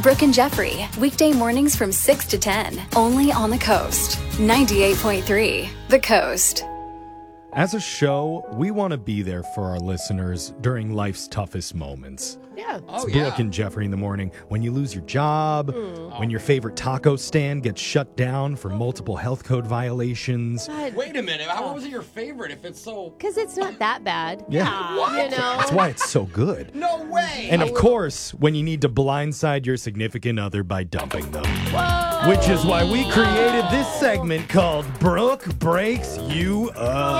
Brooke and Jeffrey, weekday mornings from 6 to 10, only on the Coast. 98.3, The Coast. As a show, we want to be there for our listeners during life's toughest moments. Yeah. It's Brooke and Jeffrey in the morning. When you lose your job, when your favorite taco stand gets shut down for multiple health code violations. Wait a minute. How was it your favorite if it's so... Because it's not that bad. Yeah. What? You know? That's why it's so good. No way. And of course, when you need to blindside your significant other by dumping them. Whoa. Which is why we created this segment called Brooke Breaks You Up.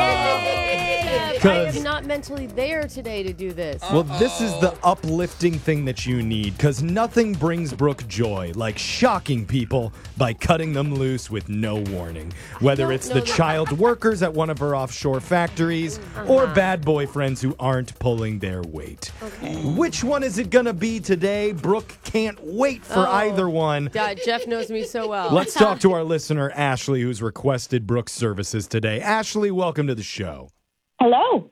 I 'Cause- am not mentally there today to do this. Well, this is the uplifting thing that you need, because nothing brings Brooke joy like shocking people by cutting them loose with no warning. Whether it's the child workers at one of her offshore factories or bad boyfriends who aren't pulling their weight. Okay. Which one is it going to be today? Brooke can't wait for either one. God, Jeff knows me so well. Let's talk to our listener, Ashley, who's requested Brooke's services today. Ashley, welcome to the show. Hello.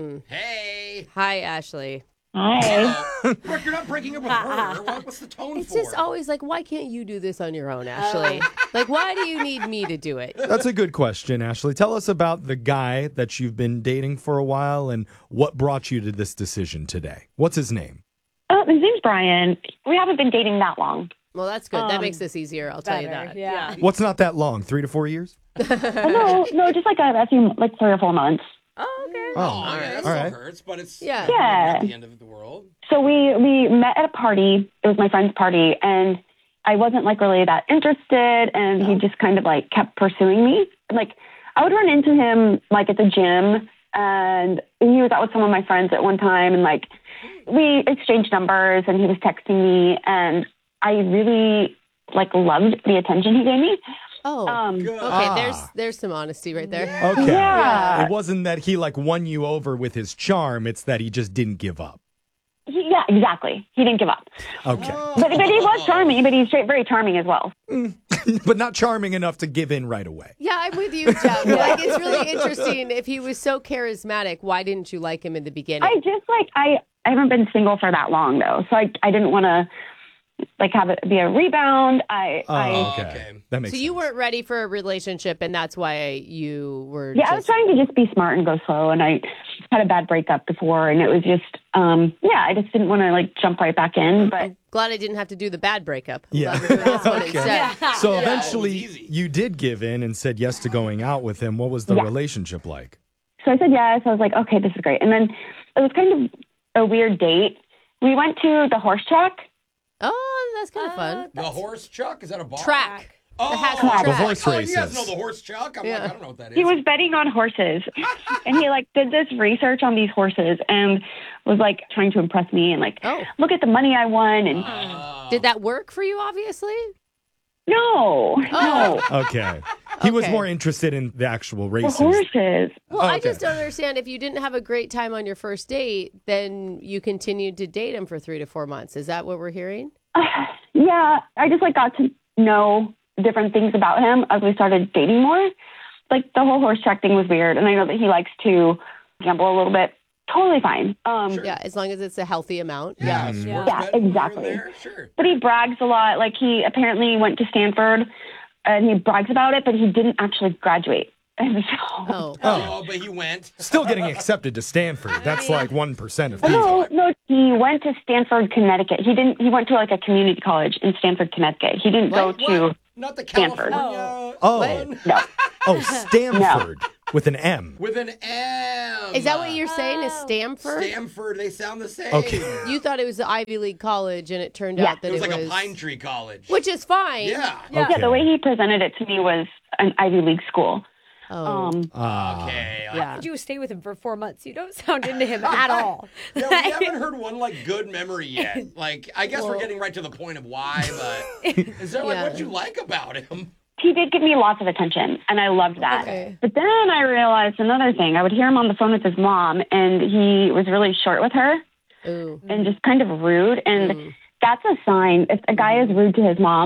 Hey. Hi, Ashley. Hi. Brooke, you're not breaking up with her. What's the tone It's for? just always like, why can't you do this on your own, Ashley? Like, why do you need me to do it? That's a good question, Ashley. Tell us about the guy that you've been dating for a while and what brought you to this decision today. What's his name? His name's Brian. We haven't been dating that long. Well, that's good. That makes this easier. I'll tell you that. Yeah. What's not that long? 3 to 4 years? No, just like a few, like 3 or 4 months. Oh, okay. Oh, yeah, that all still right. hurts, but it's Yeah. not the end of the world. So we met at a party. It was my friend's party, and I wasn't like really that interested, and he just kind of like kept pursuing me. Like I would run into him like at the gym, and he was out with some of my friends at one time, and like we exchanged numbers, and he was texting me, and I really like loved the attention he gave me. Oh, Good. okay. There's some honesty right there. Okay. Yeah. It wasn't that he like won you over with his charm. It's that he just didn't give up. Yeah, exactly. He didn't give up. Okay. But he was charming, but he's very charming as well. But not charming enough to give in right away. Yeah, I'm with you, Jeff. Like, it's really interesting. If he was so charismatic, why didn't you like him in the beginning? I just like, I haven't been single for that long though. So I didn't want to like have it be a rebound. Okay. That makes So sense. you weren't ready for a relationship, and that's why you were. Yeah, I was trying to just be smart and go slow, and I had a bad breakup before, and it was just, I just didn't want to like jump right back in. But Glad I didn't have to do the bad breakup. Yeah. Glad we're doing this one Okay. instead. So Yeah, eventually it was easy. you did give in and said yes to going out with him. What was the Yeah. relationship like? so I said yes. I was like, okay, this is great. And then it was kind of a weird date. We went to the horse track. Oh, that's kind of fun. The horse chuck? Is that a bar? Track. Oh, It has track. The track. horse you guys races. know the horse chuck? I'm Yeah. like, I don't know what that is. He was betting on horses, and he like did this research on these horses and was like trying to impress me and like, Oh. look at the money I won. And Did that work for you, obviously? no. Okay. He was Okay. more interested in the actual The races. horses. Well, I Okay. just don't understand. If you didn't have a great time on your first date, then you continued to date him for 3 to 4 months. Is that what we're hearing? Yeah, I just like got to know different things about him as we started dating more. Like the whole horse track thing was weird, and I know that he likes to gamble a little bit. Totally fine. Yeah, as long as it's a healthy amount. Yeah, Mm-hmm. sports Yeah, betting here and exactly. there, Sure. But he brags a lot. Like he apparently went to Stanford, and he brags about it, but he didn't actually graduate. And so, Oh. But he went. Still getting accepted to Stanford. That's like 1% of people. no, he went to Stanford, Connecticut. He didn't. He went to like a community college in Stanford, Connecticut. He didn't go to. Not the Stanford. California Oh. one? No. Oh, Stanford with an M. With an M. Is that what you're saying? Is Stanford? Stanford, they sound the same. Okay. You thought it was the Ivy League college, and it turned Yeah. out that It was like a Pine Tree College. which is fine. Yeah. Yeah, the way he presented it to me was an Ivy League school. Oh. Okay. yeah. Did you stay with him for 4 months? You don't sound into him at all. Yeah, we haven't heard one like good memory yet. Like, I guess we're getting right to the point of why, but is there like Yeah. what you like about him? He did give me lots of attention, and I loved that. Okay. But then I realized another thing. I would hear him on the phone with his mom, and he was really short with her Ooh. and just kind of rude. And that's a sign. If a guy is rude to his mom,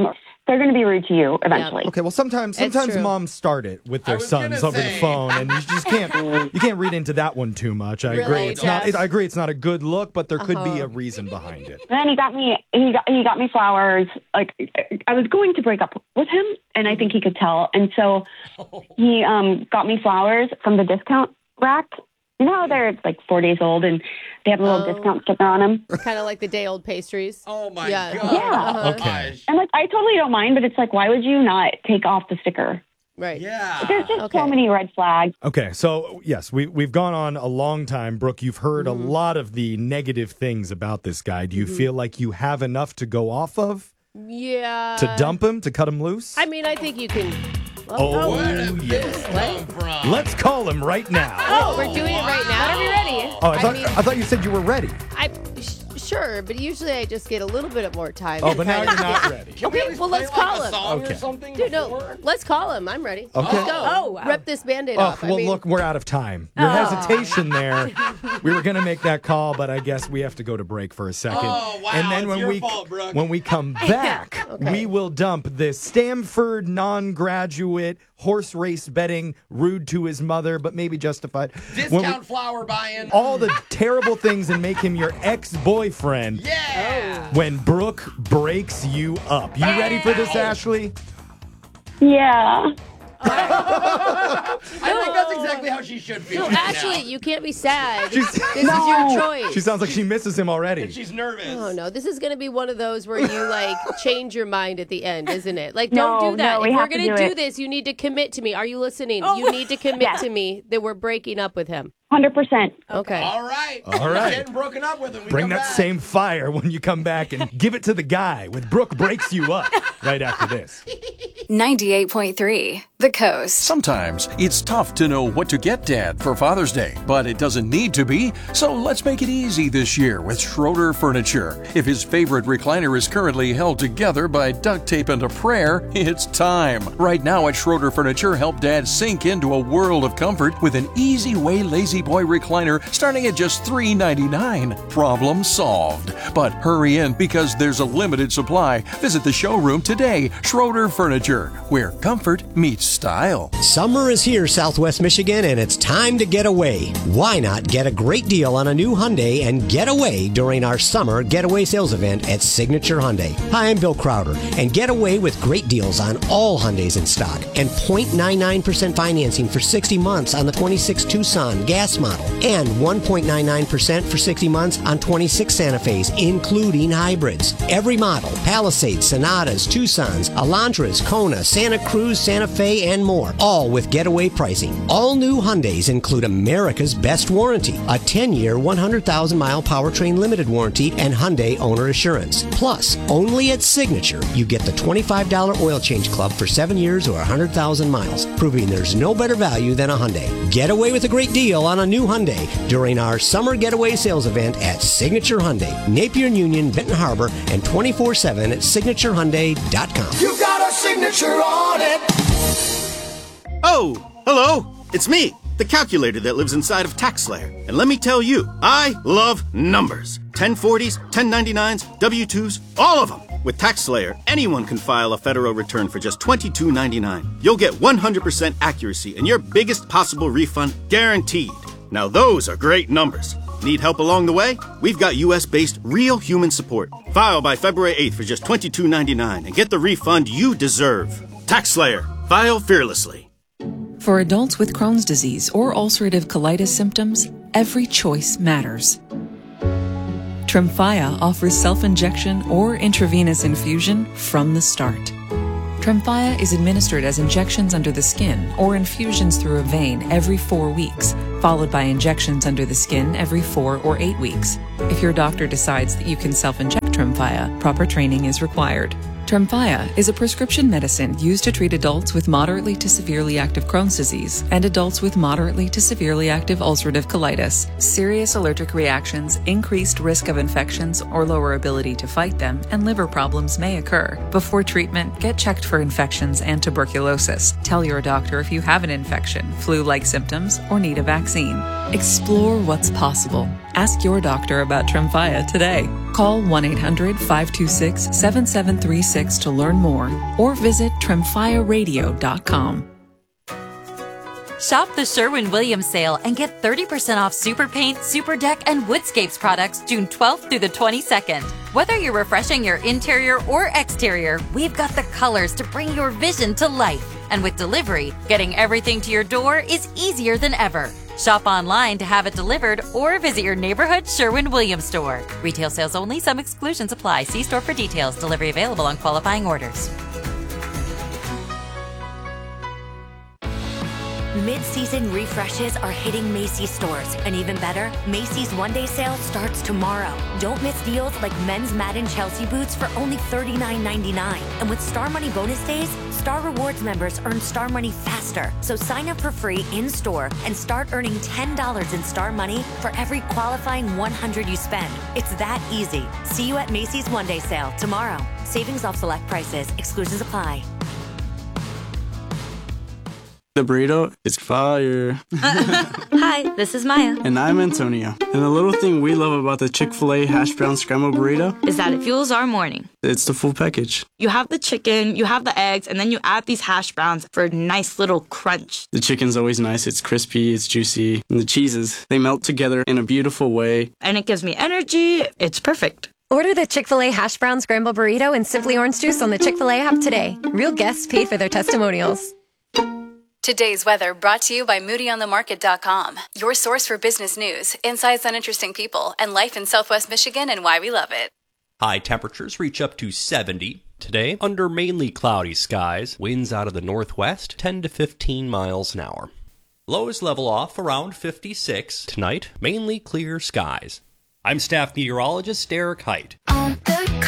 they're going to be rude to you eventually. Okay, well, sometimes true. moms start it with their sons over the phone, and you just can't read into that one too much. I agree. Really, Jeff? I agree. It's not a good look, but there could be a reason behind it. And then he got me flowers. Like, I was going to break up with him, and I think he could tell. And so he got me flowers from the discount rack. You know how they're like 4 days old and they have a little discount sticker on them? Kind of like the day-old pastries. Oh, my Yeah. God. Yeah. Okay. And like, I totally don't mind, but it's like, why would you not take off the sticker? Right. Yeah. There's just so many red flags. Okay, so yes, we've gone on a long time. Brooke, you've heard a lot of the negative things about this guy. Do you feel like you have enough to go off of? Yeah. To dump him? To cut him loose? I mean, I think you can. Oh, Where did this come from? Let's call him right now. Oh, we're doing it right now. Are we ready? Oh, I thought you said you were ready. Sure, but usually I just get a little bit of more time. Oh, to but now kind you're of- not ready. Can we at least well, let's play, call like, him. a song Okay. or something Dude, no, before? let's call him. I'm ready. Okay. Let's go. Oh, wow. Rip this Band-Aid Oh, off. well, look, we're out of time. Your hesitation there. We were going to make that call, but I guess we have to go to break for a second. Oh, wow, And then it's when your we fault, Brooke. when we come back, we will dump this Stanford non-graduate horse race betting, rude to his mother, but maybe justified. When we- Discount flower buy-in. all the terrible things and make him your ex-boyfriend Yeah. when Brooke breaks you up. You ready for this, Ashley? Yeah. I think that's exactly how she should feel. No, right actually, now. you can't be sad. She's- This is your choice. She sounds like she misses him already. She's nervous. Oh no, this is going to be one of those where you like change your mind at the end, isn't it? Like, No, don't do that. no, we if we're have to going to do do it. this, you need to commit to me. Are you listening? You need to commit to me that we're breaking up with him. 100%. Okay. All right. All right. Getting broken up with him. We Bring come that back. same fire when you come back and give it to the guy with Brooke breaks you up right after this. 98.3 The Coast. Sometimes it's tough to know what to get Dad for Father's Day, but it doesn't need to be. So let's make it easy this year with Schroeder Furniture. If his favorite recliner is currently held together by duct tape and a prayer, it's time. Right now at Schroeder Furniture, help Dad sink into a world of comfort with an Easy Way Lazy Boy recliner starting at just $3.99. Problem solved. But hurry in because there's a limited supply. Visit the showroom today. Schroeder Furniture, where comfort meets style. Summer is here, Southwest Michigan, and it's time to get away. Why not get a great deal on a new Hyundai and get away during our summer getaway sales event at Signature Hyundai? Hi, I'm Bill Crowder, and get away with great deals on all Hyundais in stock and 0.99% financing for 60 months on the 26 Tucson gas model and 1.99% for 60 months on 26 Santa Fe's, including hybrids. Every model, Palisades, Sonatas, Tucsons, Elantras, Kona, Santa Cruz, Santa Fe, and more, all with getaway pricing. All new Hyundais include America's best warranty, a 10-year, 100,000-mile powertrain limited warranty, and Hyundai owner assurance. Plus, only at Signature, you get the $25 oil change club for 7 years or 100,000 miles, proving there's no better value than a Hyundai. Get away with a great deal on a new Hyundai during our summer getaway sales event at Signature Hyundai, Napier Union, Benton Harbor, and 24/7 at signaturehyundai.com. You got a signature on it. Oh, hello. It's me, the calculator that lives inside of TaxSlayer. And let me tell you, I love numbers. 1040s, 1099s, W-2s, all of them. With TaxSlayer, anyone can file a federal return for just $22.99. You'll get 100% accuracy and your biggest possible refund guaranteed. Now those are great numbers. Need help along the way? We've got US-based real human support. File by February 8th for just $22.99 and get the refund you deserve. TaxSlayer. File fearlessly. For adults with Crohn's disease or ulcerative colitis symptoms, every choice matters. Tremfya offers self-injection or intravenous infusion from the start. Tremfya is administered as injections under the skin or infusions through a vein every 4 weeks, followed by injections under the skin every 4 or 8 weeks. If your doctor decides that you can self-inject Tremfya, proper training is required. Tremfya is a prescription medicine used to treat adults with moderately to severely active Crohn's disease and adults with moderately to severely active ulcerative colitis. Serious allergic reactions, increased risk of infections or lower ability to fight them, and liver problems may occur. Before treatment, get checked for infections and tuberculosis. Tell your doctor if you have an infection, flu-like symptoms, or need a vaccine. Explore what's possible. Ask your doctor about Tremfya today. Call 1-800-526-7736 to learn more or visit TrimfireRadio.com. Shop the Sherwin-Williams sale and get 30% off Super Paint, Super Deck, and Woodscapes products June 12th through the 22nd. Whether you're refreshing your interior or exterior, we've got the colors to bring your vision to life. And with delivery, getting everything to your door is easier than ever. Shop online to have it delivered or visit your neighborhood Sherwin-Williams store. Retail sales only. Some exclusions apply. See store for details. Delivery available on qualifying orders. Mid-season refreshes are hitting Macy's stores. And even better, Macy's one-day sale starts tomorrow. Don't miss deals like men's Madden Chelsea boots for only $39.99. And with Star Money bonus days, Star Rewards members earn Star Money faster. So sign up for free in-store and start earning $10 in Star Money for every qualifying $100 you spend. It's that easy. See you at Macy's one-day sale tomorrow. Savings off select prices. Exclusions apply. The burrito is fire. Hi, this is Maya. And I'm Antonio. And the little thing we love about the Chick-fil-A hash brown scrambled burrito is that it fuels our morning. It's the full package. You have the chicken, you have the eggs, and then you add these hash browns for a nice little crunch. The chicken's always nice. It's crispy, it's juicy. And the cheeses, they melt together in a beautiful way. And it gives me energy. It's perfect. Order the Chick-fil-A hash brown scrambled burrito and Simply Orange Juice on the Chick-fil-A app today. Real guests paid for their testimonials. Today's weather brought to you by MoodyOnTheMarket.com, your source for business news, insights on interesting people, and life in Southwest Michigan and why we love it. High temperatures reach up to 70 today under mainly cloudy skies. Winds out of the northwest 10 to 15 miles an hour. Lows level off around 56 tonight, mainly clear skies. I'm staff meteorologist Derek Height.